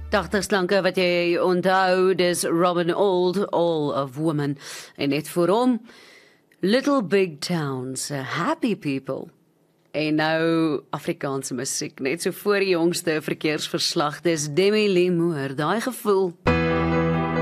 80 wat jy onthou, dis Robin Old, All of Woman. En net vir hom, Little Big Towns, Happy People. En nou Afrikaanse musiek, net so voor die jongste verkeersverslag, dis Demi Lee Moore, daai gevoel.